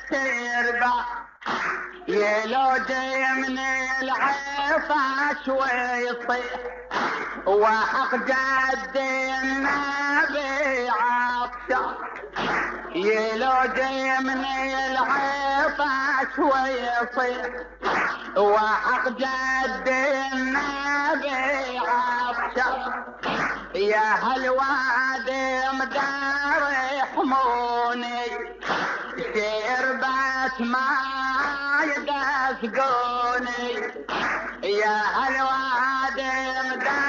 تربى يلوجي من العفاش ويصيح وحق جد النبي عطشان يلوجي من العفاش ويصيح وحق جد النبي عطشان يا هالوادي مدار يحموني شربت ما يدفقوني يا هالوادي مدار